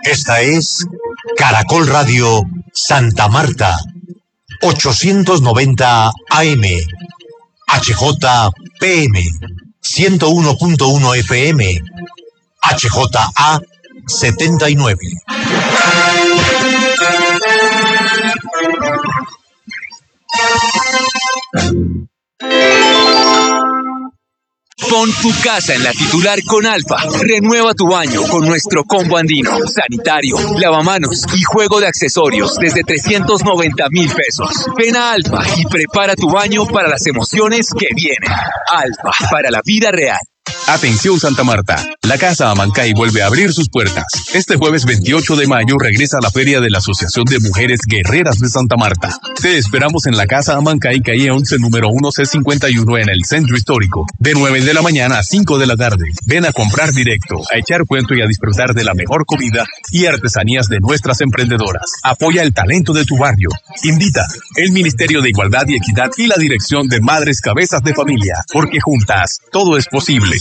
Esta es Caracol Radio Santa Marta, 890 AM, HJPM, 101.1 FM, HJA 79. Pon tu casa en la titular con Alfa. Renueva tu baño con nuestro combo andino, sanitario, lavamanos y juego de accesorios desde 390,000 pesos. Ven a Alfa y prepara tu baño para las emociones que vienen. Alfa, para la vida real. Atención Santa Marta, la Casa Amancay vuelve a abrir sus puertas. Este jueves 28 de mayo regresa a la feria de la Asociación de Mujeres Guerreras de Santa Marta. Te esperamos en la Casa Amancay, calle 11, número 1C51 en el Centro Histórico, de 9 de la mañana a 5 de la tarde. Ven a comprar directo, a echar cuento y a disfrutar de la mejor comida y artesanías de nuestras emprendedoras. Apoya el talento de tu barrio. Invita el Ministerio de Igualdad y Equidad y la Dirección de Madres Cabezas de Familia, porque juntas todo es posible.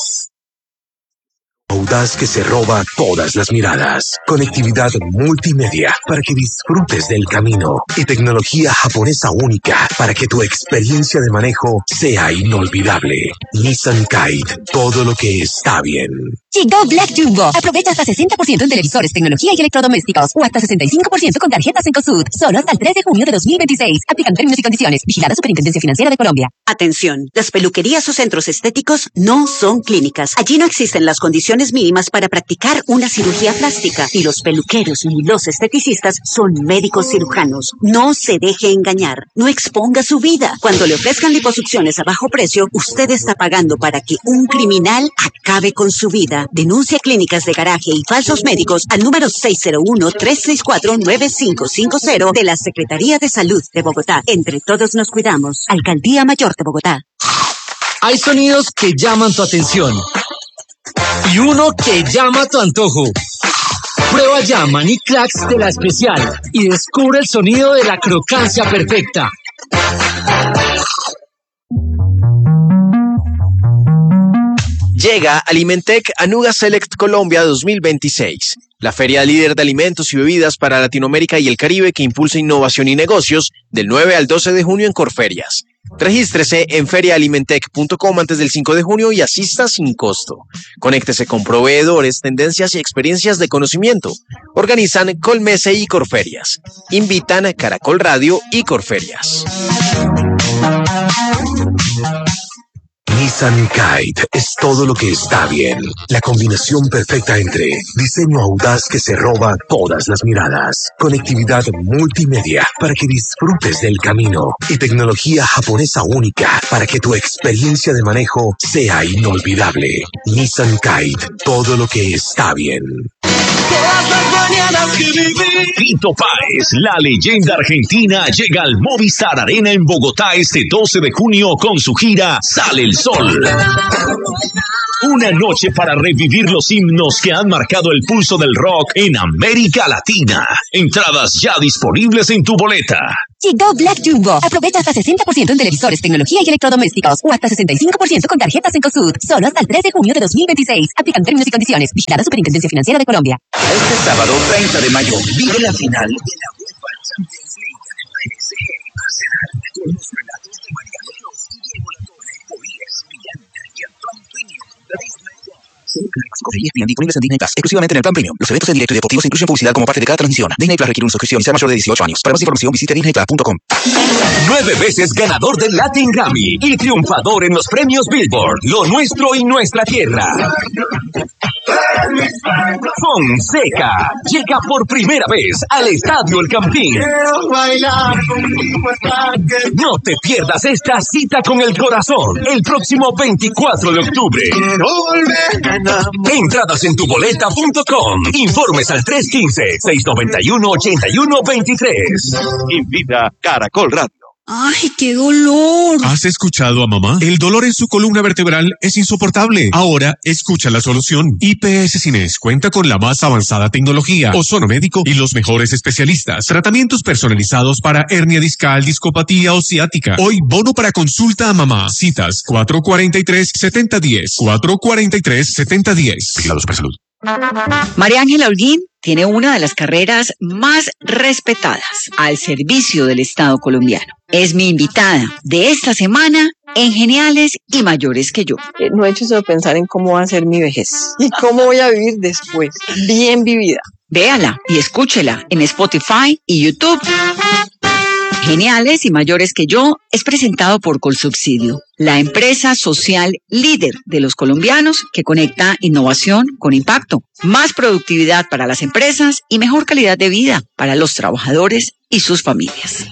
Audaz que se roba todas las miradas. Conectividad multimedia para que disfrutes del camino. Y tecnología japonesa única para que tu experiencia de manejo sea inolvidable. Nissan Kite, todo lo que está bien. Llegó Black Jumbo. Aprovecha hasta 60% en televisores, tecnología y electrodomésticos. O hasta 65% con tarjetas Encosud. Solo hasta el 3 de junio de 2026. Aplican términos y condiciones. Vigilada Superintendencia Financiera de Colombia. Atención, las peluquerías o centros estéticos no son clínicas. Allí no existen las condiciones mínimas para practicar una cirugía plástica. Y los peluqueros ni los esteticistas son médicos cirujanos. No se deje engañar. No exponga su vida. Cuando le ofrezcan liposucciones a bajo precio, usted está pagando para que un criminal acabe con su vida. Denuncia clínicas de garaje y falsos médicos al número 601-364-9550 de la Secretaría de Salud de Bogotá. Entre todos nos cuidamos. Alcaldía Mayor de Bogotá. Hay sonidos que llaman tu atención y uno que llama tu antojo. Prueba ya Maní Cracks de La Especial y descubre el sonido de la crocancia perfecta. Llega Alimentec Anuga Select Colombia 2026, la feria líder de alimentos y bebidas para Latinoamérica y el Caribe que impulsa innovación y negocios del 9 al 12 de junio en Corferias. Regístrese en feriaalimentec.com antes del 5 de junio y asista sin costo. Conéctese con proveedores, tendencias y experiencias de conocimiento. Organizan Colmese y Corferias. Invitan Caracol Radio y Corferias. Nissan Kite es todo lo que está bien. La combinación perfecta entre diseño audaz que se roba todas las miradas, conectividad multimedia para que disfrutes del camino y tecnología japonesa única para que tu experiencia de manejo sea inolvidable. Nissan Kite, todo lo que está bien. Todas las mañanas que viví. Fito Páez, la leyenda argentina, llega al Movistar Arena en Bogotá este 12 de junio con su gira Sale el Sol. Una noche para revivir los himnos que han marcado el pulso del rock en América Latina. Entradas ya disponibles en tu boleta. Llegó Black Jumbo. Aprovecha hasta 60% en televisores, tecnología y electrodomésticos. O hasta 65% con tarjetas Encosud. Solo hasta el 3 de junio de 2026. Aplican términos y condiciones. Vigilada Superintendencia Financiera de Colombia. Este sábado 30 de mayo vive la final de la UEFA Champions League. PSG, Arsenal, con los relatos de Marianeros y Diego Latorre, por ESPN y el Plan Premium de Disney Plus. ESPN disponibles en Disney Plus, exclusivamente en el Plan Premium. Los eventos en directo y deportivos incluyen publicidad como parte de cada transmisión. Disney Plus requiere una suscripción y ser mayor de 18 años. Para más información visite disneyplus.com. 9 veces ganador del Latin Grammy y triunfador en los premios Billboard. Lo nuestro y nuestra tierra. Fonseca llega por primera vez al Estadio El Campín. No te pierdas esta cita con el corazón el próximo 24 de octubre. Entradas en tuboleta.com. Informes al 315-691-8123. Invita Caracol Radio. ¡Ay, qué dolor! ¿Has escuchado a mamá? El dolor en su columna vertebral es insoportable. Ahora, escucha la solución. IPS Cines cuenta con la más avanzada tecnología, ozonomédico y los mejores especialistas. Tratamientos personalizados para hernia discal, discopatía o ciática. Hoy, bono para consulta a mamá. Citas 443-7010. 443-7010. Vigilado Supersalud. María Ángela Holguín tiene una de las carreras más respetadas al servicio del Estado colombiano. Es mi invitada de esta semana en Geniales y Mayores que Yo. No he hecho solo pensar en cómo va a ser mi vejez y cómo voy a vivir después, bien vivida. Véala y escúchela en Spotify y YouTube. Geniales y Mayores que Yo es presentado por Colsubsidio, la empresa social líder de los colombianos que conecta innovación con impacto, más productividad para las empresas y mejor calidad de vida para los trabajadores y sus familias.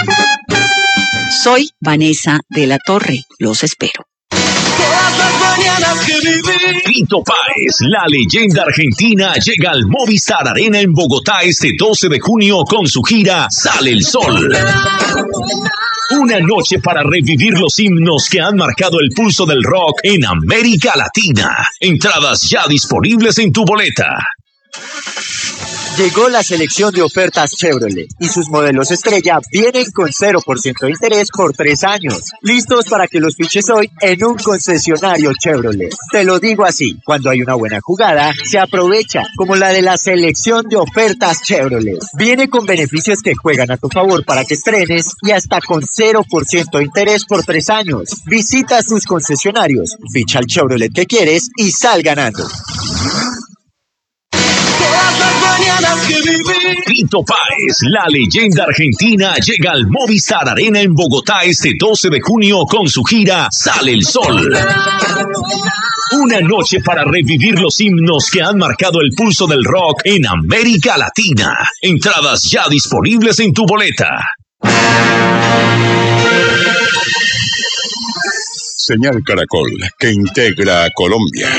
Soy Vanessa de la Torre, los espero. Fito Páez, la leyenda argentina, llega al Movistar Arena en Bogotá este 12 de junio con su gira Sale el Sol. Una noche para revivir los himnos que han marcado el pulso del rock en América Latina. Entradas ya disponibles en tu boleta. Llegó la selección de ofertas Chevrolet y sus modelos estrella vienen con 0% de interés por 3 años. Listos para que los fiches hoy en un concesionario Chevrolet. Te lo digo así, cuando hay una buena jugada, se aprovecha, como la de la selección de ofertas Chevrolet. Viene con beneficios que juegan a tu favor para que estrenes y hasta con 0% de interés por 3 años. Visita sus concesionarios, ficha el Chevrolet que quieres y sal ganando. Fito Páez, la leyenda argentina, llega al Movistar Arena en Bogotá este 12 de junio con su gira Sale el Sol. Una noche para revivir los himnos que han marcado el pulso del rock en América Latina. Entradas ya disponibles en tu boleta. Señal Caracol, que integra a Colombia.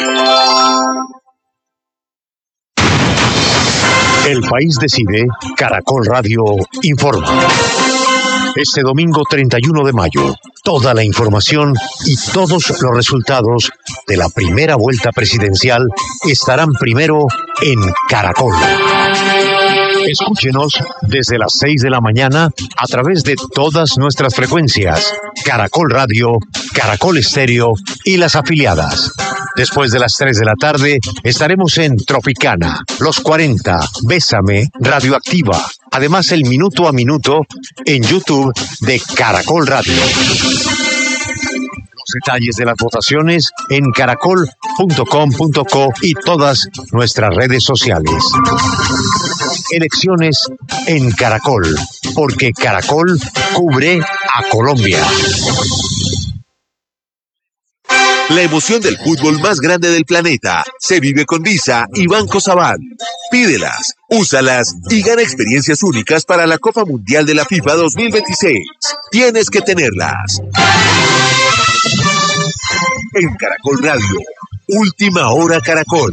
El país decide, Caracol Radio informa. Este domingo 31 de mayo, toda la información y todos los resultados de la primera vuelta presidencial estarán primero en Caracol. Escúchenos desde las 6 de la mañana a través de todas nuestras frecuencias, Caracol Radio, Caracol Estéreo y las afiliadas. Después de las 3 de la tarde estaremos en Tropicana, Los 40, Bésame, Radioactiva. Además, el Minuto a Minuto en YouTube de Caracol Radio. Los detalles de las votaciones en caracol.com.co y todas nuestras redes sociales. Elecciones en Caracol, porque Caracol cubre a Colombia. La emoción del fútbol más grande del planeta se vive con Visa y Banco Sabadell. Pídelas, úsalas y gana experiencias únicas para la Copa Mundial de la FIFA 2026. Tienes que tenerlas. En Caracol Radio, Última Hora Caracol.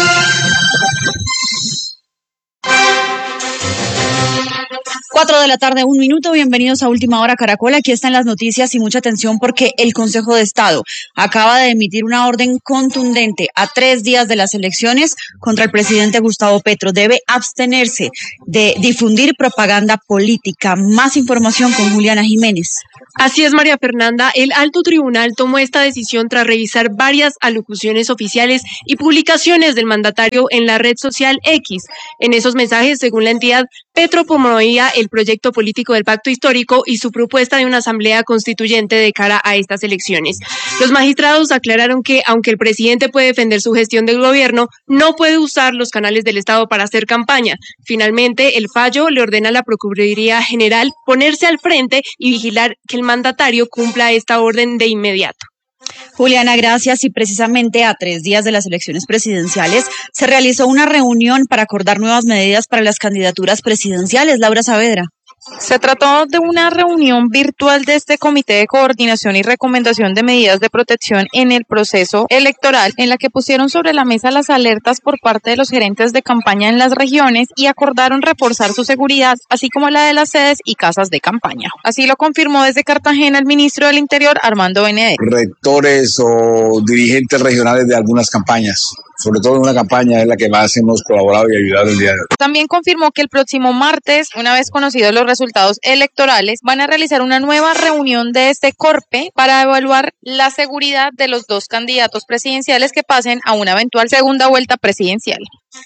4 de la tarde, 1 minuto. Bienvenidos a Última Hora Caracol. Aquí están las noticias y mucha atención porque el Consejo de Estado acaba de emitir una orden contundente a 3 días de las elecciones contra el presidente Gustavo Petro. Debe abstenerse de difundir propaganda política. Más información con Juliana Jiménez. Así es, María Fernanda. El alto tribunal tomó esta decisión tras revisar varias alocuciones oficiales y publicaciones del mandatario en la red social X. En esos mensajes, según la entidad, Petro promovía el proyecto político del pacto histórico y su propuesta de una asamblea constituyente de cara a estas elecciones. Los magistrados aclararon que, aunque el presidente puede defender su gestión del gobierno, no puede usar los canales del Estado para hacer campaña. Finalmente, el fallo le ordena a la Procuraduría General ponerse al frente y vigilar que el mandatario cumpla esta orden de inmediato. Juliana, gracias. Y precisamente a 3 días de las elecciones presidenciales se realizó una reunión para acordar nuevas medidas para las candidaturas presidenciales. Laura Saavedra. Se trató de una reunión virtual de este Comité de Coordinación y Recomendación de Medidas de Protección en el proceso electoral, en la que pusieron sobre la mesa las alertas por parte de los gerentes de campaña en las regiones y acordaron reforzar su seguridad, así como la de las sedes y casas de campaña. Así lo confirmó desde Cartagena el ministro del Interior, Armando Benedetti. Rectores o dirigentes regionales de algunas campañas. Sobre todo en una campaña en la que más hemos colaborado y ayudado el día de hoy. También confirmó que el próximo martes, una vez conocidos los resultados electorales, van a realizar una nueva reunión de este CORPE para evaluar la seguridad de los 2 candidatos presidenciales que pasen a una eventual segunda vuelta presidencial.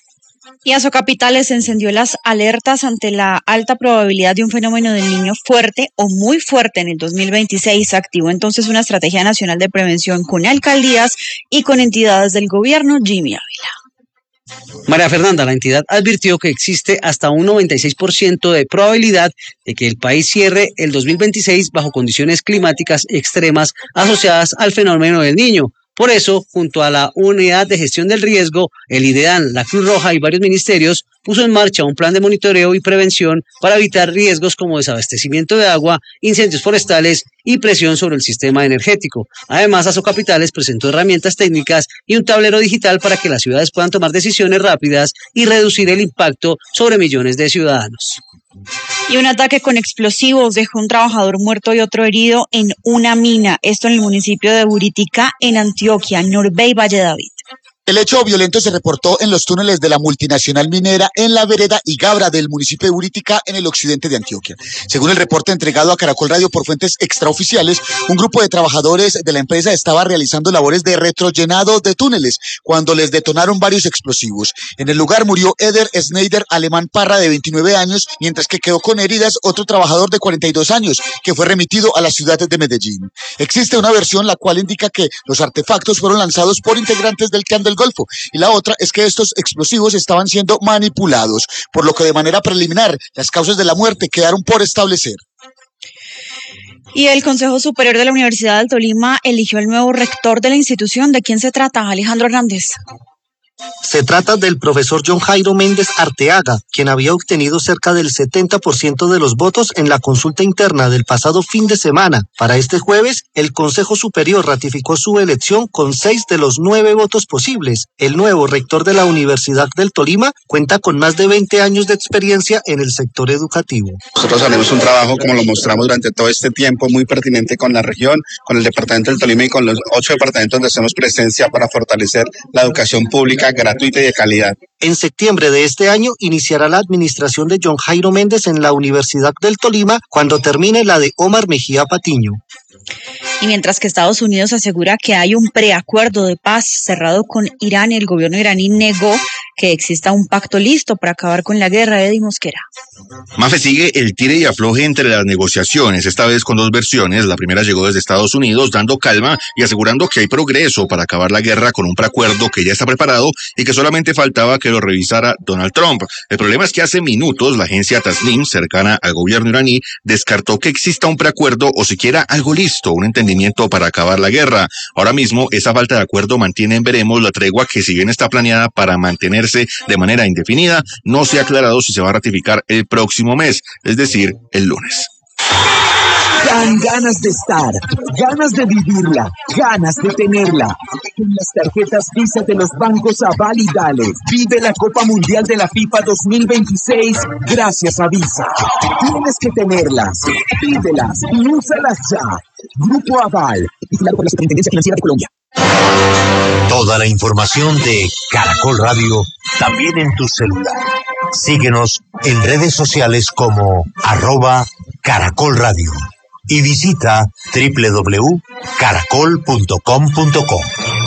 Y Azocapitales encendió las alertas ante la alta probabilidad de un fenómeno del Niño fuerte o muy fuerte en el 2026. Activó entonces una estrategia nacional de prevención con alcaldías y con entidades del gobierno. Jimmy Ávila. María Fernanda, la entidad advirtió que existe hasta un 96% de probabilidad de que el país cierre el 2026 bajo condiciones climáticas extremas asociadas al fenómeno del Niño. Por eso, junto a la Unidad de Gestión del Riesgo, el IDEAN, la Cruz Roja y varios ministerios, puso en marcha un plan de monitoreo y prevención para evitar riesgos como desabastecimiento de agua, incendios forestales y presión sobre el sistema energético. Además, Azocapitales presentó herramientas técnicas y un tablero digital para que las ciudades puedan tomar decisiones rápidas y reducir el impacto sobre millones de ciudadanos. Y un ataque con explosivos dejó un trabajador muerto y otro herido en una mina. Esto en el municipio de Buritica, en Antioquia, Norbey Valle David. El hecho violento se reportó en los túneles de la multinacional minera en la vereda Igabra del municipio de Buritica, en el occidente de Antioquia. Según el reporte entregado a Caracol Radio por fuentes extraoficiales, un grupo de trabajadores de la empresa estaba realizando labores de retrollenado de túneles cuando les detonaron varios explosivos. En el lugar murió Eder Schneider Alemán Parra, de 29 años, mientras que quedó con heridas otro trabajador de 42 años, que fue remitido a la ciudad de Medellín. Existe una versión la cual indica que los artefactos fueron lanzados por integrantes del Clan del Golfo, y la otra es que estos explosivos estaban siendo manipulados, por lo que de manera preliminar las causas de la muerte quedaron por establecer. Y el Consejo Superior de la Universidad del Tolima eligió al nuevo rector de la institución. ¿De quién se trata? Alejandro Hernández. Se trata del profesor John Jairo Méndez Arteaga, quien había obtenido cerca del 70% de los votos en la consulta interna del pasado fin de semana. Para este jueves, el Consejo Superior ratificó su elección con 6 de los 9 votos posibles. El nuevo rector de la Universidad del Tolima cuenta con más de 20 años de experiencia en el sector educativo. Nosotros haremos un trabajo, como lo mostramos durante todo este tiempo, muy pertinente con la región, con el departamento del Tolima y con los 8 departamentos donde hacemos presencia para fortalecer la educación pública gratuita y de calidad. En septiembre de este año iniciará la administración de John Jairo Méndez en la Universidad del Tolima cuando termine la de Omar Mejía Patiño. Y mientras que Estados Unidos asegura que hay un preacuerdo de paz cerrado con Irán, el gobierno iraní negó que exista un pacto listo para acabar con la guerra. Eddie Mosquera. Mafe, sigue el tire y afloje entre las negociaciones, esta vez con dos versiones. La primera llegó desde Estados Unidos, dando calma y asegurando que hay progreso para acabar la guerra con un preacuerdo que ya está preparado y que solamente faltaba que lo revisara Donald Trump. El problema es que hace minutos la agencia Tasnim, cercana al gobierno iraní, descartó que exista un preacuerdo o siquiera algo listo, un entendimiento para acabar la guerra. Ahora mismo, esa falta de acuerdo mantiene en veremos la tregua que, si bien está planeada para mantenerse de manera indefinida, no se ha aclarado si se va a ratificar el próximo mes, es decir, el lunes. Dan ganas de estar, ganas de vivirla, ganas de tenerla. Con las tarjetas Visa de los bancos Aval y Dale, vive la Copa Mundial de la FIFA 2026 gracias a Visa. Tienes que tenerlas, pídelas y úsalas ya. Grupo Aval, vigilado por la Superintendencia Financiera de Colombia. Toda la información de Caracol Radio también en tu celular. Síguenos en redes sociales como @Caracol Radio y visita www.caracol.com.co.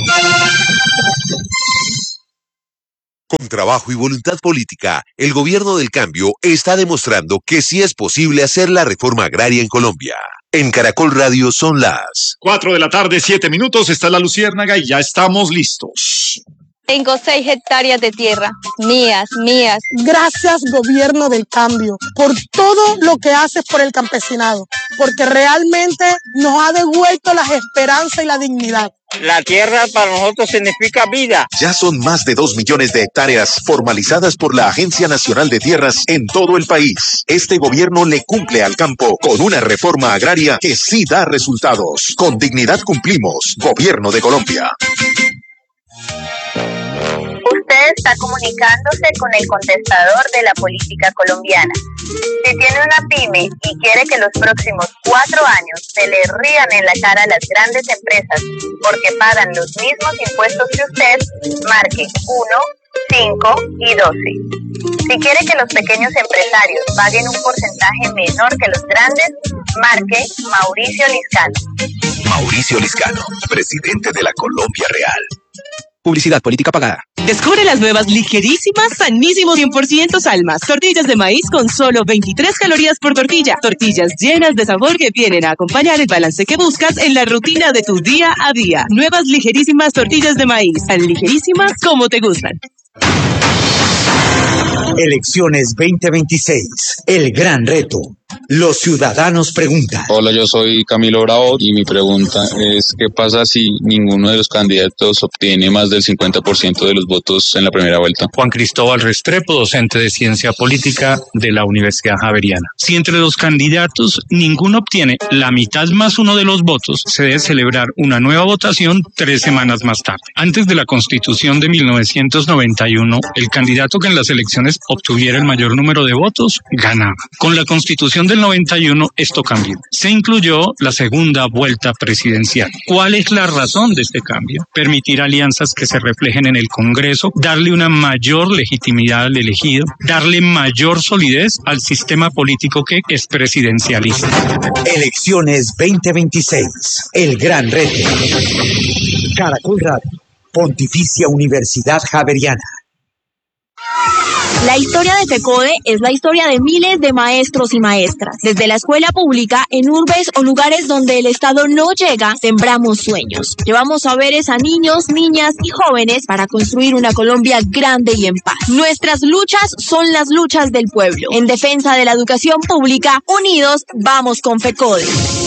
Con trabajo y voluntad política, el gobierno del cambio está demostrando que sí es posible hacer la reforma agraria en Colombia. En Caracol Radio son las 4 de la tarde, 7 minutos, está la Luciérnaga y ya estamos listos. Tengo 6 hectáreas de tierra, mías. Gracias, gobierno del cambio, por todo lo que haces por el campesinado, porque realmente nos ha devuelto las esperanzas y la dignidad. La tierra para nosotros significa vida. Ya son más de 2 millones de hectáreas formalizadas por la Agencia Nacional de Tierras en todo el país. Este gobierno le cumple al campo con una reforma agraria que sí da resultados. Con dignidad cumplimos. Gobierno de Colombia. Usted está comunicándose con el contestador de la política colombiana. Si tiene una pyme y quiere que los próximos 4 años se le rían en la cara a las grandes empresas porque pagan los mismos impuestos que usted, marque 1, 5 y 12. Si quiere que los pequeños empresarios paguen un porcentaje menor que los grandes, marque Mauricio Liscano. Mauricio Liscano, presidente de la Colombia Real. Publicidad política pagada. Descubre las nuevas ligerísimas, sanísimos 100% Salmas. Tortillas de maíz con solo 23 calorías por tortilla. Tortillas llenas de sabor que vienen a acompañar el balance que buscas en la rutina de tu día a día. Nuevas ligerísimas tortillas de maíz. Tan ligerísimas como te gustan. Elecciones 2026. El gran reto. Los ciudadanos preguntan. Hola, yo soy Camilo Bravo y mi pregunta es ¿qué pasa si ninguno de los candidatos obtiene más del 50% de los votos en la primera vuelta? Juan Cristóbal Restrepo, docente de Ciencia Política de la Universidad Javeriana. Si entre los candidatos ninguno obtiene la mitad más uno de los votos, se debe celebrar una nueva votación 3 semanas más tarde. Antes de la Constitución de 1991, el candidato que en las elecciones obtuviera el mayor número de votos ganaba. Con la Constitución del 91 esto cambió. Se incluyó la segunda vuelta presidencial. ¿Cuál es la razón de este cambio? Permitir alianzas que se reflejen en el Congreso, darle una mayor legitimidad al elegido, darle mayor solidez al sistema político que es presidencialista. Elecciones 2026. El gran reto. Caracol Radio. Pontificia Universidad Javeriana. La historia de FECODE es la historia de miles de maestros y maestras. Desde la escuela pública, en urbes o lugares donde el Estado no llega, sembramos sueños. Llevamos saberes a niños, niñas y jóvenes para construir una Colombia grande y en paz. Nuestras luchas son las luchas del pueblo. En defensa de la educación pública, unidos, vamos con FECODE.